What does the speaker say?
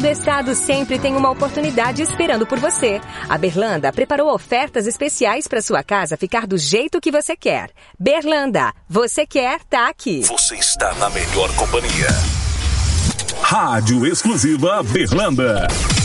do estado sempre tem uma oportunidade esperando por você. A Berlanda preparou ofertas especiais para sua casa ficar do jeito que você quer. Berlanda, você quer, tá aqui. Você está na melhor companhia. Rádio Exclusiva Berlanda.